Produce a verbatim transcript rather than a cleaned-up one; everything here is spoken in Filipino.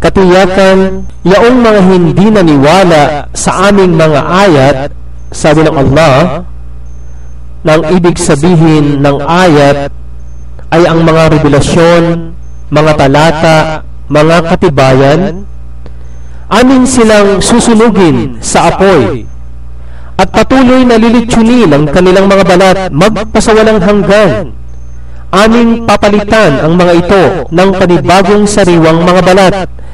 katiyakan yaong mga hindi naniwala sa aming mga ayat, sabi ng Allah, na ang ibig sabihin ng ayat ay ang mga revelasyon, mga talata, mga katibayan, amin silang susunugin sa apoy at patuloy na lilitsunin ang kanilang mga balat magpasawalang hanggan. Aming papalitan ang mga ito ng panibagong sariwang mga balat